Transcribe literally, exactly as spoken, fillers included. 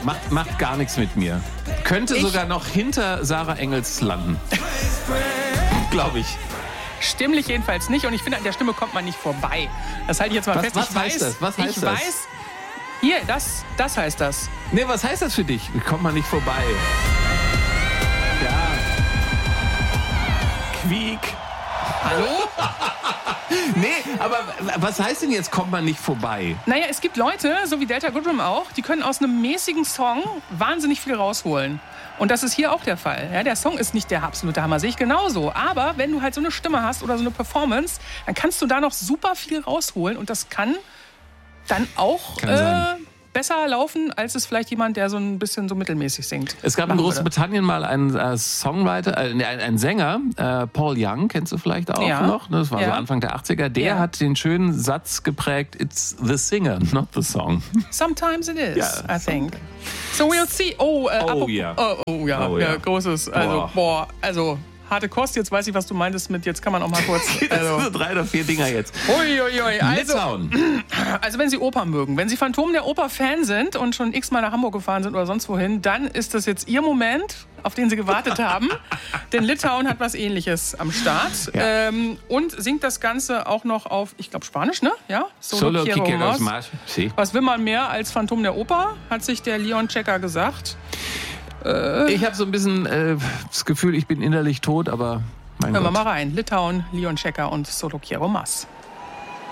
macht, macht gar nichts mit mir. Könnte Ich- sogar noch hinter Sarah Engels landen. Glaube ich. Stimmlich jedenfalls nicht. Und ich finde, an der Stimme kommt man nicht vorbei. Das halte ich jetzt mal Was- fest. was ich heißt weiß, das? Was heißt ich das? weiß. Hier, das, das heißt das. Nee, was heißt das für dich? Kommt man nicht vorbei. Ja. Quiek. Hallo? Nee, aber was heißt denn jetzt, kommt man nicht vorbei? Naja, es gibt Leute, so wie Delta Goodrum auch, die können aus einem mäßigen Song wahnsinnig viel rausholen. Und das ist hier auch der Fall. Ja, der Song ist nicht der absolute Hammer, sehe ich genauso. Aber wenn du halt so eine Stimme hast oder so eine Performance, dann kannst du da noch super viel rausholen. Und das kann dann auch Kann äh, sein. besser laufen, als es vielleicht jemand, der so ein bisschen so mittelmäßig singt. Es gab in machen würde. Großbritannien mal einen äh, Songwriter, äh, nee, einen, einen Sänger, äh, Paul Young, kennst du vielleicht auch Ja. noch? Das war so Ja. Anfang der achtziger. Der Ja. hat den schönen Satz geprägt, it's the singer, not the song. Sometimes it is, Ja, I think. So we'll see. Oh, äh, Oh, apropos- ja. Oh, oh ja, Oh, ja. ja. großes. Also, Boah. boah, also harte Kost. Jetzt weiß ich, was du meintest mit, jetzt kann man auch mal kurz. Das sind Also, so drei oder vier Dinger jetzt. ui, ui, ui. Also, Litauen. also, wenn Sie Oper mögen, wenn Sie Phantom der Oper-Fan sind und schon x-mal nach Hamburg gefahren sind oder sonst wohin, dann ist das jetzt Ihr Moment, auf den Sie gewartet haben. Denn Litauen hat was Ähnliches am Start. Ja. Ähm, und singt das Ganze auch noch auf, ich glaube, Spanisch, ne? Ja? Solo quiero Quiqueros más. Más. Sí. Was will man mehr als Phantom der Oper, hat sich der Leon Checker gesagt. Ich habe so ein bisschen äh, das Gefühl, ich bin innerlich tot, aber mein Hören wir Gott. mal rein. Litauen, Leon Checker und Solo Quiero Más.